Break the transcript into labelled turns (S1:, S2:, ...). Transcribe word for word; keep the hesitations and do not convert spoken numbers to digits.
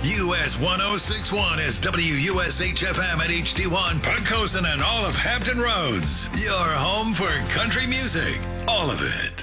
S1: U S ten sixty-one is W U S H F M at H D one, Punkosen and all of Hampton Roads. Your home for country music. All of it.